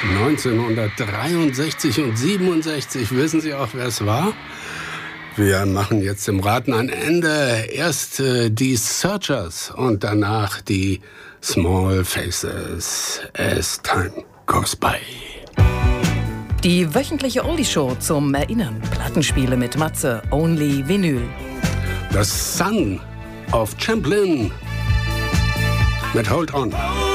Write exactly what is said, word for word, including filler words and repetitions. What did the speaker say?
neunzehnhundertdreiundsechzig und siebenundsechzig. Wissen Sie auch, wer es war? Wir machen jetzt im Raten ein Ende. Erst äh, die Searchers und danach die Small Faces as Time Goes By. Die wöchentliche Oldie-Show zum Erinnern. Plattenspiele mit Matze, Only Vinyl. Das Son of Champlin mit Hold On.